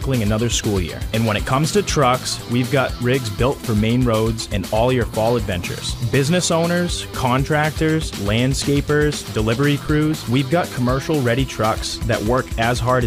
tackling another school year. And when it comes to trucks, we've got rigs built for main roads and all your fall adventures. Business owners, contractors, landscapers, delivery crews, we've got commercial-ready trucks that work as hard